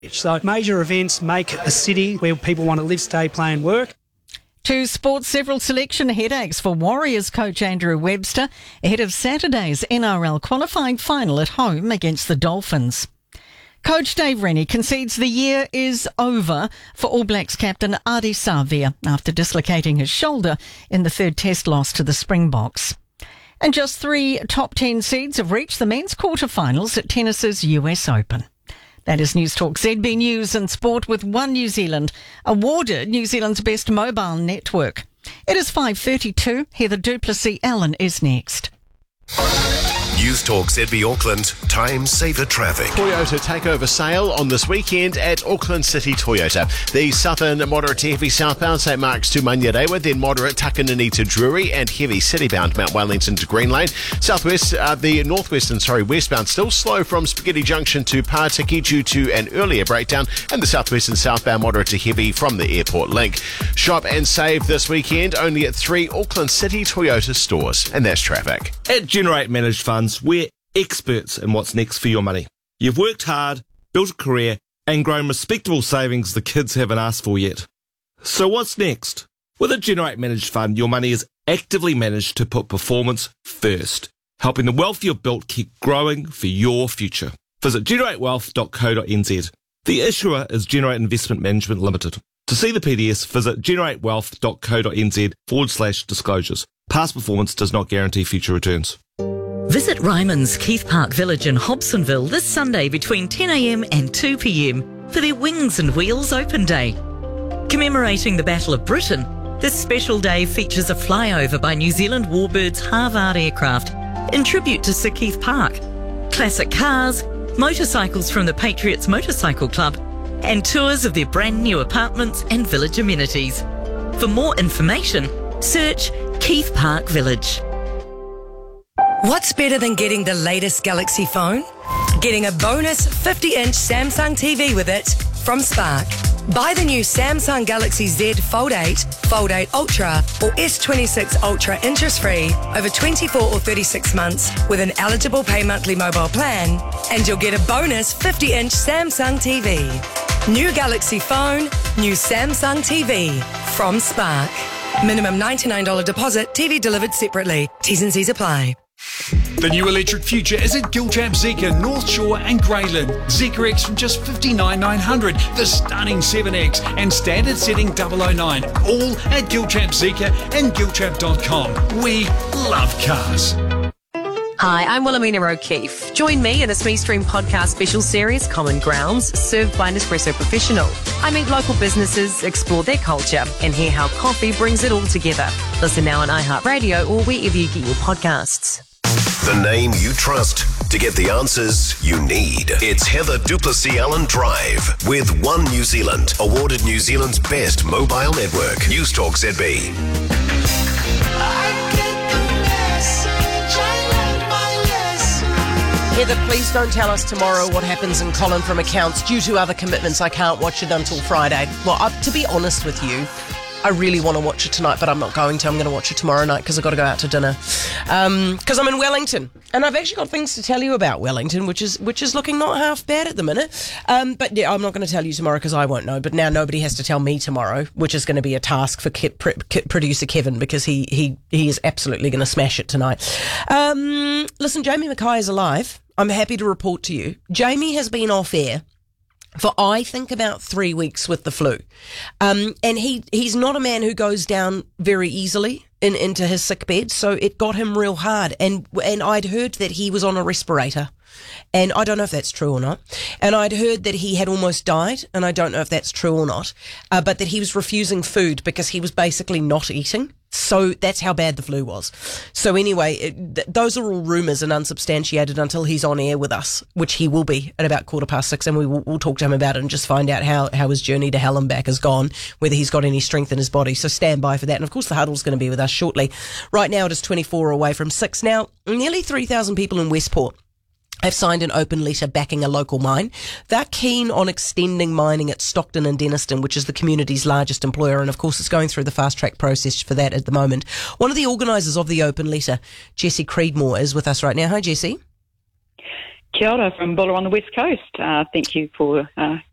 So major events make a city where people want to live, stay, play and work. To sports, several selection headaches for Warriors coach Andrew Webster ahead of Saturday's NRL qualifying final at home against the Dolphins. Coach Dave Rennie concedes the year is over for All Blacks captain Ardie Savea after dislocating his shoulder in the third test loss to the Springboks. And just 3 top 10 seeds have reached the men's quarterfinals at tennis's US Open. That is News Talk ZB News and Sport with One New Zealand, awarded New Zealand's best mobile network. It is 5:32. Heather Duplessis-Allen is next. News Talk ZB Auckland, time saver traffic. Toyota takeover sale on this weekend at Auckland City Toyota. The southern moderate to heavy southbound St Mark's to Manyarewa, then moderate Takanini to Drury and heavy citybound Mount Wellington to Green Lane. Southwest, westbound still slow from Spaghetti Junction to Pārtiki due to an earlier breakdown, and the southwest and southbound moderate to heavy from the airport link. Shop and save this weekend only at 3 Auckland City Toyota stores, and that's traffic. At Generate Managed Funds, we're experts in what's next for your money. You've worked hard, built a career, and grown respectable savings the kids haven't asked for yet. So what's next? With a Generate Managed Fund, your money is actively managed to put performance first, helping the wealth you've built keep growing for your future. Visit generatewealth.co.nz. The issuer is Generate Investment Management Limited. To see the PDS, visit generatewealth.co.nz/disclosures. Past performance does not guarantee future returns. Visit Ryman's Keith Park Village in Hobsonville this Sunday between 10 a.m. and 2 p.m. for their Wings and Wheels Open Day. Commemorating the Battle of Britain, this special day features a flyover by New Zealand Warbirds Harvard aircraft in tribute to Sir Keith Park, classic cars, motorcycles from the Patriots Motorcycle Club, and tours of their brand new apartments and village amenities. For more information, search Keith Park Village. What's better than getting the latest Galaxy phone? Getting a bonus 50-inch Samsung TV with it from Spark. Buy the new Samsung Galaxy Z Fold 8, Fold 8 Ultra or S26 Ultra interest-free over 24 or 36 months with an eligible pay monthly mobile plan, and you'll get a bonus 50-inch Samsung TV. New Galaxy phone, new Samsung TV from Spark. Minimum $99 deposit, TV delivered separately. T's and C's apply. The new electric future is at Gilchap Zeekr, North Shore and Greyland. Zeekr X from just $59,900, the stunning 7X and standard setting 009. All at Gilchap Zeekr and gilchap.com. We love cars. Hi, I'm Wilhelmina O'Keefe. Join me in the SME Stream podcast special series, Common Grounds, served by Nespresso Professional. I meet local businesses, explore their culture, and hear how coffee brings it all together. Listen now on iHeartRadio or wherever you get your podcasts. The name you trust to get the answers you need. It's Heather Duplessis-Allen Drive with One New Zealand, awarded New Zealand's best mobile network. News Talk ZB. Heather, please don't tell us tomorrow what happens in Colin from Accounts. Due to other commitments, I can't watch it until Friday. Well, to be honest with you, I really want to watch it tonight, but I'm not going to. I'm going to watch it tomorrow night because I've got to go out to dinner. Because I'm in Wellington. And I've actually got things to tell you about Wellington, which is looking not half bad at the minute. But yeah, I'm not going to tell you tomorrow because I won't know. But now nobody has to tell me tomorrow, which is going to be a task for producer Kevin, because he is absolutely going to smash it tonight. Listen, Jamie Mackay is alive. I'm happy to report to you. Jamie has been off air for, I think, about 3 weeks with the flu. And he's not a man who goes down very easily into his sick bed, so it got him real hard. And I'd heard that he was on a respirator, and I don't know if that's true or not. And I'd heard that he had almost died, and I don't know if that's true or not, but that he was refusing food because he was basically not eating. So that's how bad the flu was. So anyway, those are all rumours and unsubstantiated until he's on air with us, which he will be at about 6:15, and we'll talk to him about it and just find out how his journey to hell and back has gone, whether he's got any strength in his body. So stand by for that. And of course, the Huddle's going to be with us shortly. Right now, it is 24 away from 6. Now, nearly 3,000 people in Westport have signed an open letter backing a local mine. They're keen on extending mining at Stockton and Denniston, which is the community's largest employer, and of course it's going through the fast track process for that at the moment. One of the organisers of the open letter, Jessie Creedmore, is with us right now. Hi, Jessie. Kia ora from Buller on the West Coast. Thank you for